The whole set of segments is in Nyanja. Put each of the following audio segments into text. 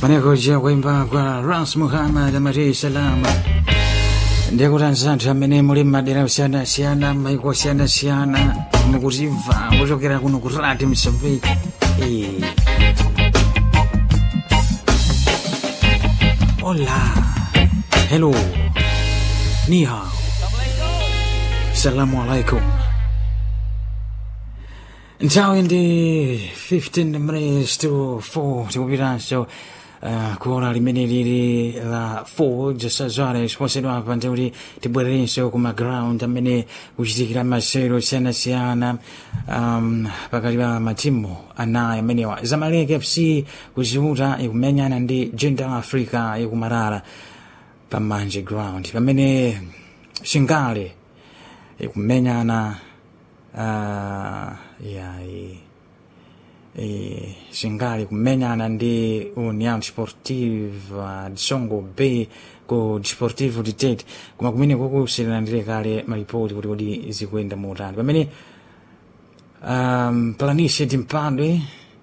Panakuja kuimba kwa Ras Muhammad Amari Salama. Ndiyo kutanzantu amene muli madera usiyana maiko usiyana mukuziva kuchokera kuno kurati Msambiki. Hola. Hello. Ni hao. Salamu alaikum. Nthawi ndi 15 minutes to 4 tikupitanso kuona limene lili la 4 jasazwale sponsedwa apa ndi tibwererenso kuma ground amene kuchitikira masewero osiyanasiyana pakati pa matimu anayi amenewa. Zamalek FC kuziuta ikumenyana ndi Jindal Africa ikumarara pa Manje ground pamene Shingale ikumenyana Shingale kumenyana ndi União Desportiva de Songo Bay ku Desportivo de Tete kuma kumene kukusilandire kale malipoti kuti zikuyenda motani pamene Planície de Mpadwe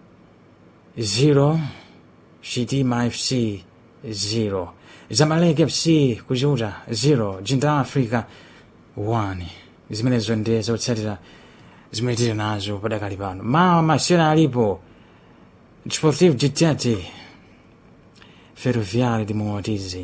0 Chitima FC 0 Zamalek FC kujuta 0 Jindal Africa 1 zimenezo ndi zotsatira zimene tili nazo padakali pano. Mawa masewera alipo Desportivo de Tete Ferroviário de Moatize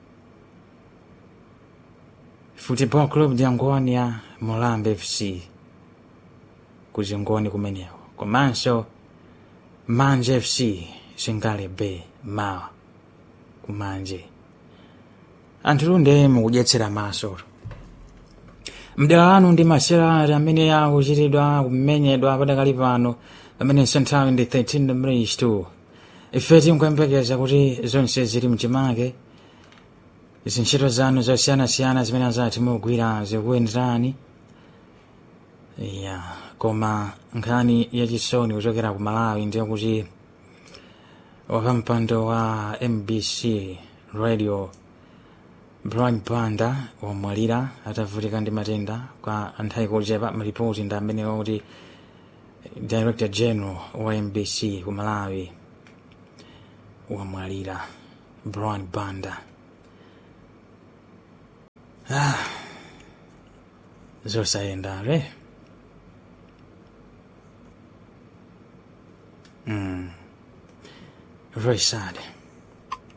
Futebol Clube de Angônia Molambe FC kuzingoni kumeneko komanso Manje FC Shingale B mawa kumanje anthu lunde mukudyetsera maso mdera wanu ndi masewera amene akuchitidwa kumenyedwa padakali pano pamene nthawi ndi 13 minutes to ife tikuyembekeza kuti zonse zili mchimake zintchito zanu zosiyanasiyana zimene zati mugwira zikuyenderani koma nkhani yachisoni kuchokera ku Malawi ndiyo kuti wapampando wa MBC radio Brian Banda wamwalira atavutika ndi matenda kwa nthawi yochepa. Malipoti ndi amene kuti Director General wa MBC ku Malawi wamwalira Brian Banda. Zosayenda very sad.